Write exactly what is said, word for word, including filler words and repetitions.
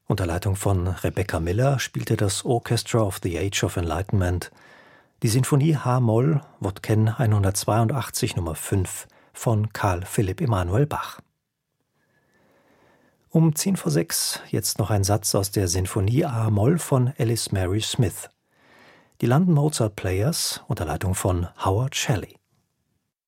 Unter Leitung von Rebecca Miller spielte das Orchestra of the Age of Enlightenment die Sinfonie H-Moll Wodken hundertzweiundachtzig Nummer fünf von Carl Philipp Emanuel Bach. Um zehn vor sechs jetzt noch ein Satz aus der Sinfonie A-Moll von Alice Mary Smith. Die London Mozart Players unter Leitung von Howard Shelley.